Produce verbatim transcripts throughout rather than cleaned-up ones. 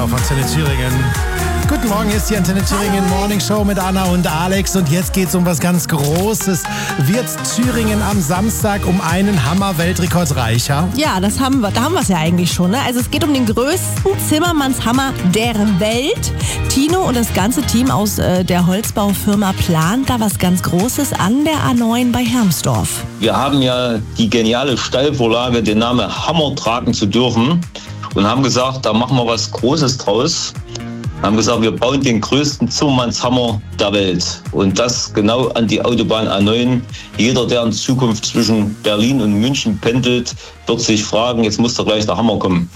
auf Antenne Thüringen. Guten Morgen, hier ist die Antenne Thüringen Morning Show mit Anna und Alex. Und jetzt geht es um was ganz Großes. Wird Thüringen am Samstag um einen Hammer-Weltrekord reicher? Ja, das haben wir, da haben wir es ja eigentlich schon. Ne? Also es geht um den größten Zimmermannshammer der Welt. Tino und das ganze Team aus äh, der Holzbaufirma plant da was ganz Großes an der A neun bei Hermsdorf. Wir haben ja die geniale Steilvorlage, den Namen Hammer tragen zu dürfen. Und haben gesagt, da machen wir was Großes draus. Haben gesagt, wir bauen den größten Zimmermannshammer der Welt. Und das genau an die Autobahn A neun. Jeder, der in Zukunft zwischen Berlin und München pendelt, wird sich fragen, jetzt muss doch gleich der Hammer kommen.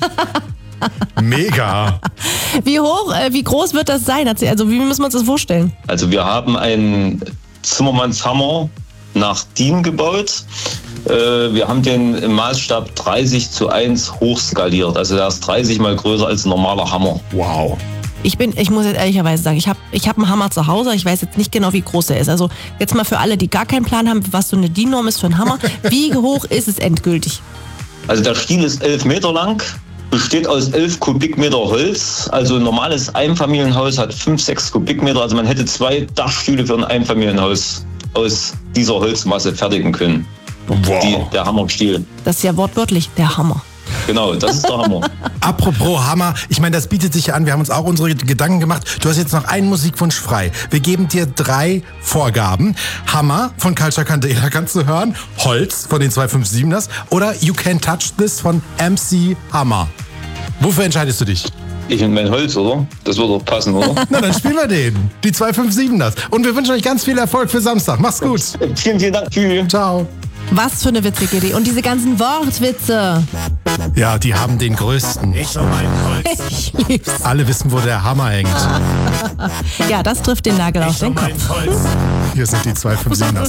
Mega! Wie hoch, äh, wie groß wird das sein? Also wie müssen wir uns das vorstellen? Also wir haben einen Zimmermannshammer nach DIN gebaut. Wir haben den im Maßstab dreißig zu eins hochskaliert. Also der ist dreißig mal größer als ein normaler Hammer. Wow. Ich bin, ich muss jetzt ehrlicherweise sagen, ich habe ich hab einen Hammer zu Hause. Ich weiß jetzt nicht genau, wie groß er ist. Also jetzt mal für alle, die gar keinen Plan haben, was so eine DIN-Norm ist für einen Hammer. Wie hoch ist es endgültig? Also der Stiel ist elf Meter lang, besteht aus elf Kubikmeter Holz. Also ein normales Einfamilienhaus hat fünf, sechs Kubikmeter. Also man hätte zwei Dachstühle für ein Einfamilienhaus aus dieser Holzmasse fertigen können. Wow. Die, der Hammerstiel. Das ist ja wortwörtlich der Hammer. Genau, das ist der Hammer. Apropos Hammer, ich meine, das bietet sich ja an, wir haben uns auch unsere Gedanken gemacht. Du hast jetzt noch einen Musikwunsch frei. Wir geben dir drei Vorgaben. Hammer von Culture Candela kannst du hören, Holz von den zwei fünf siebners oder You Can Touch This von M C Hammer. Wofür entscheidest du dich? Ich und mein Holz, oder? Das wird doch passen, oder? Na, dann spielen wir den. Die zwei fünf siebners. Und wir wünschen euch ganz viel Erfolg für Samstag. Mach's gut. Vielen, vielen Dank. Tschüss. Ciao. Was für eine witzige Idee. Und diese ganzen Wortwitze. Ja, die haben den größten. Ich und mein Holz. Ich lieb's. Alle wissen, wo der Hammer hängt. Ja, das trifft den Nagel auf den Kopf. Hier sind die zwei fünf siebners.